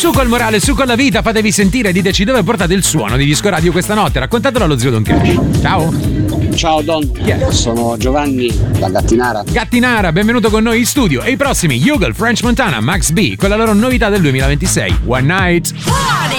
Su col morale, su con la vita, fatevi sentire, diteci dove portate il suono di Disco Radio questa notte, raccontatelo allo zio Don Cash. Ciao. Ciao Don, sono Giovanni da Gattinara. Gattinara, benvenuto con noi in studio. E i prossimi, Yugal, French Montana, Max B, con la loro novità del 2026, One Night.